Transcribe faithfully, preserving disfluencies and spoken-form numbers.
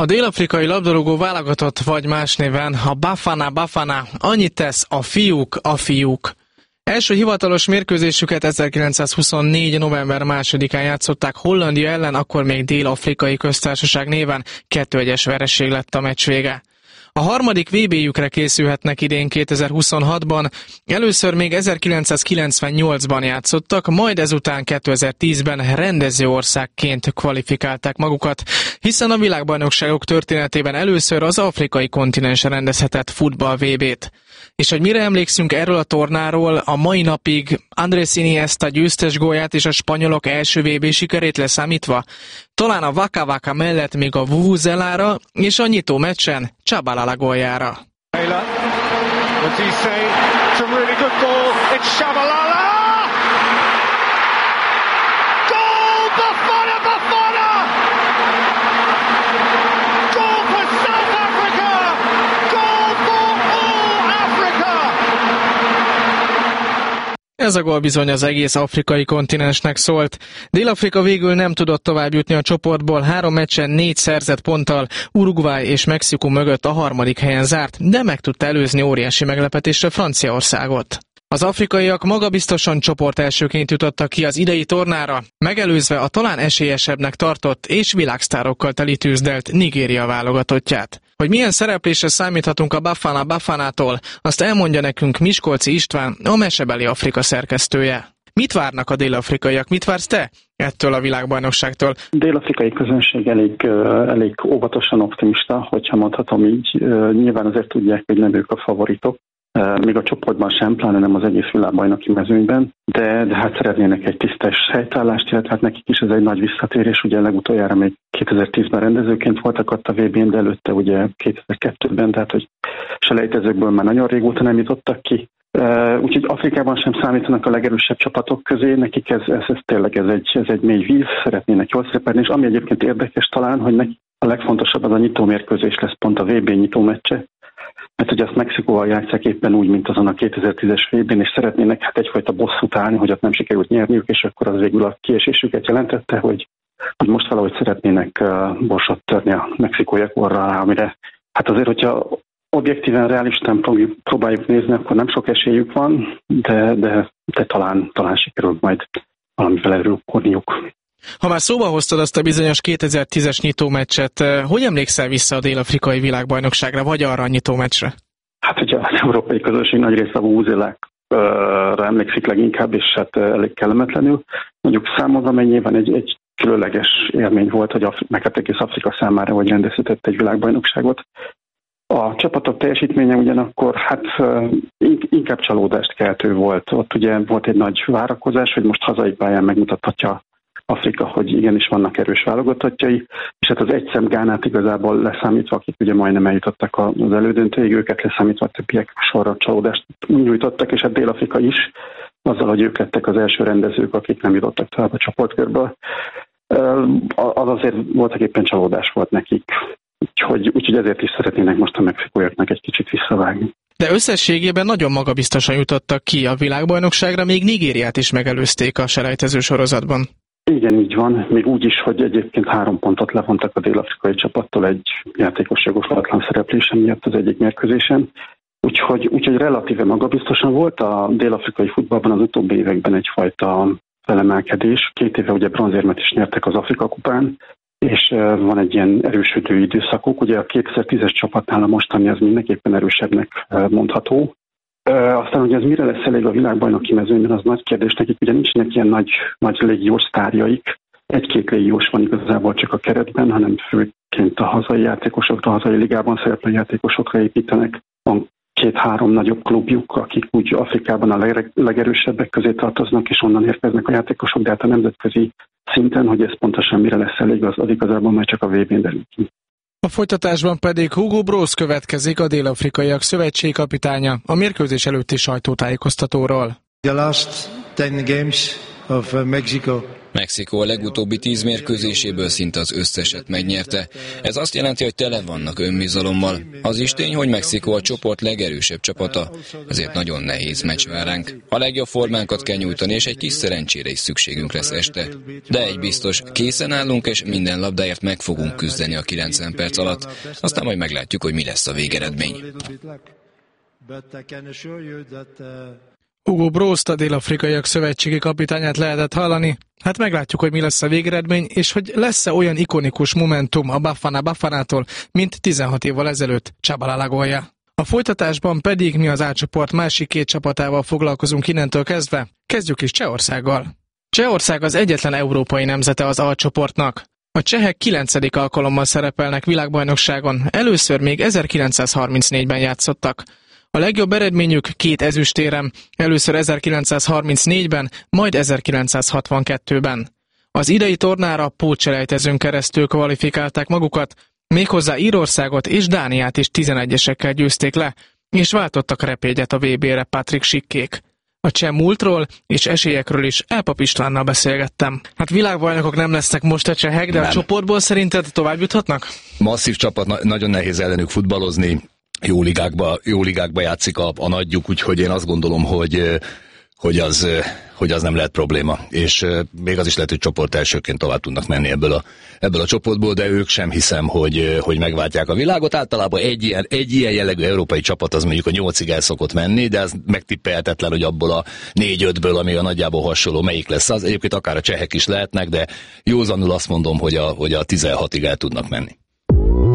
A dél-afrikai labdarúgó válogatott vagy más néven a Bafana Bafana annyit tesz, a fiúk, a fiúk. Első hivatalos mérkőzésüket ezerkilencszázhuszonnégy. november másodikán játszották Hollandia ellen, akkor még Dél-afrikai köztársaság néven, kettő egyes vereség lett a meccs vége. A harmadik vé bé-jükre készülhetnek idén kétezer-huszonhatban, először még ezerkilencszázkilencvennyolcban játszottak, majd ezután kétezer-tízben rendező országként kvalifikálták magukat, hiszen a világbajnokságok történetében először az afrikai kontinensen rendezhetett futball vé bét. És hogy mire emlékszünk erről a tornáról, a mai napig Andrés Iniesta győztes gólját és a spanyolok első vé bé sikerét leszámítva? Talán a Waka Waka mellett még a Vuvuzelára és a nyitó meccsen Tshabalala góljára. Ez a gól bizony az egész afrikai kontinensnek szólt. Dél-Afrika végül nem tudott tovább jutni a csoportból, három meccsen négy szerzett ponttal, Uruguay és Mexikó mögött a harmadik helyen zárt, de meg tudta előzni óriási meglepetésre Franciaországot. Az afrikaiak magabiztosan csoport elsőként jutottak ki az idei tornára, megelőzve a talán esélyesebbnek tartott és világsztárokkal teli tűzdelt Nigéria válogatottját. Hogy milyen szereplésre számíthatunk a Bafana Bafanától, azt elmondja nekünk Miskolci István, a Mesebeli Afrika szerkesztője. Mit várnak a dél-afrikaiak? Mit vársz te ettől a világbajnokságtól? A dél-afrikai közönség elég, elég óvatosan optimista, hogyha mondhatom így. Nyilván azért tudják, hogy nem ők a favoritok. Még a csoportban sem, pláne nem az egész világbajnoki mezőnyben, de, de hát szeretnének egy tisztes helytállást, illetve hát nekik is ez egy nagy visszatérés, ugye legutoljára még kétezer-tízben rendezőként voltak ott a vé bén, de előtte ugye kétezer-kettőben, tehát hogy selejtezőkből már nagyon régóta nem jutottak ki. Úgyhogy Afrikában sem számítanak a legerősebb csapatok közé, nekik ez, ez, ez tényleg ez egy, ez egy mély víz, szeretnének jól szerepelni, és ami egyébként érdekes talán, hogy nekik a legfontosabb az a nyitómérkőzés lesz, pont a vé bé nyitó meccse, mert ugye azt Mexikóval játsszák éppen úgy, mint azon a kétezer-tízes vé bén, és szeretnének hát egyfajta bosszút állni, hogy ott nem sikerült nyerniük, és akkor az végül a kiesésüket jelentette, hogy, hogy most valahogy szeretnének uh, borsot törni a mexikóiak orra alá, amire hát azért, hogyha objektíven, realistán próbáljuk nézni, akkor nem sok esélyük van, de, de, de talán, talán sikerül majd valamivel előkorniuk. Ha már szóba hoztad azt a bizonyos kétezer-tízes nyitómeccset, hogy emlékszel vissza a dél-afrikai világbajnokságra, vagy arra a nyitómeccsre? Hát ugye az európai közösség nagy része a Vuvuzelákra emlékszik leginkább, és hát elég kellemetlenül. Mondjuk számomra mennyiben egy, egy különleges élmény volt, hogy Afri- meg hát egész Afrika számára, hogy rendezhetett egy világbajnokságot. A csapatok teljesítménye ugyanakkor hát inkább csalódást keltő volt. Ott ugye volt egy nagy várakozás, hogy most hazai pályán megmutathatja Afrika, hogy igenis vannak erős válogatottjai, és hát az egyszem Gánát igazából leszámítva, akik ugye majdnem eljutottak az elődöntőig, őket leszámítva a többiek sorra csalódást nyújtottak, és hát Dél-Afrika is, azzal, hogy ők lettek az első rendezők, akik nem jutottak tovább a csoportkörből. Az azért voltak éppen csalódás volt nekik. Úgyhogy, úgyhogy ezért is szeretnének most a mexikóiaknak egy kicsit visszavágni. De összességében nagyon magabiztosan jutottak ki a világbajnokságra, még Nigériát is megelőzték a selejtező sorozatban. Igen, így van. Még úgy is, hogy egyébként három pontot levontak a dél-afrikai csapattól egy játékos jogosulatlan szereplése miatt az egyik mérkőzésen. Úgyhogy, úgyhogy relatíve magabiztosan volt a dél-afrikai futballban az utóbbi években egyfajta felemelkedés. Két éve ugye bronzérmet is nyertek az Afrika kupán, és van egy ilyen erősödő időszakuk. Ugye a kétezer-tízes csapatnál a mostani az mindenképpen erősebbnek mondható. Aztán, hogy ez mire lesz elég a világbajnoki mezőnyben, az nagy kérdés nekik, ugye nincsenek ilyen nagy, nagy légiós sztárjaik. Egy-két légiós van igazából csak a keretben, hanem főként a hazai játékosokra, a hazai ligában szereplő játékosokra építenek. Van két-három nagyobb klubjuk, akik úgy Afrikában a legerősebbek közé tartoznak, és onnan érkeznek a játékosok, de hát a nemzetközi szinten, hogy ez pontosan mire lesz elég, az, az igazából majd csak a vé bén derül ki. A folytatásban pedig Hugo Broos következik, a dél-afrikaiak szövetségkapitánya, a mérkőzés előtti sajtótájékoztatóról. The last ten games of Mexico Mexikó a legutóbbi tíz mérkőzéséből szinte az összeset megnyerte. Ez azt jelenti, hogy tele vannak önbizalommal. Az is tény, hogy Mexikó a csoport legerősebb csapata, ezért nagyon nehéz meccs vár ránk. A legjobb formánkat kell nyújtani, és egy kis szerencsére is szükségünk lesz este. De egy biztos, készen állunk, és minden labdáért meg fogunk küzdeni a kilencven perc alatt. Aztán majd meglátjuk, hogy mi lesz a végeredmény. Hugo Brost, a dél-afrikaiak szövetségi kapitányát lehetett hallani. Hát meglátjuk, hogy mi lesz a végeredmény, és hogy lesz-e olyan ikonikus momentum a Bafana Bafanától, mint tizenhat évvel ezelőtt Csabalálagolja. A folytatásban pedig mi az A csoport másik két csapatával foglalkozunk innentől kezdve. Kezdjük is Csehországgal. Csehország az egyetlen európai nemzete az A csoportnak. A csehek kilencedik alkalommal szerepelnek világbajnokságon, először még ezerkilencszázharmincnégyben játszottak. A legjobb eredményük két ezüstérem, először ezerkilencszázharmincnégyben, majd ezerkilencszázhatvankettőben. Az idei tornára pótselejtezőn keresztül kvalifikálták magukat, méghozzá Írországot és Dániát is tizenegyesekkel győzték le, és váltottak repégyet a vé bére Patrik Schickkék. A cseh múltról és esélyekről is Elpap Istvánnal beszélgettem. Hát világbajnokok nem lesznek most a csehek, de nem. A csoportból szerinted tovább juthatnak? Masszív csapat, na- nagyon nehéz ellenük futballozni. Jó ligákba, jó ligákba játszik a, a nagyjuk, úgyhogy én azt gondolom, hogy, hogy, az, hogy az nem lehet probléma. És még az is lehet, hogy csoport elsőként tovább tudnak menni ebből a, ebből a csoportból, de ők sem hiszem, hogy, hogy megváltják a világot. Általában egy ilyen, egy ilyen jellegű európai csapat az mondjuk a nyolcig el szokott menni, de ez megtippelhetetlen, hogy abból a négy-ötből, ami a nagyjából hasonló, melyik lesz az. Egyébként akár a csehek is lehetnek, de józanul azt mondom, hogy a, hogy a tizenhatig el tudnak menni.